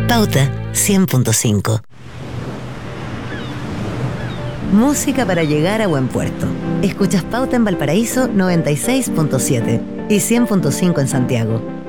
Pauta 100.5. Música para llegar a buen puerto. Escuchas Pauta en Valparaíso 96.7 y 100.5 en Santiago.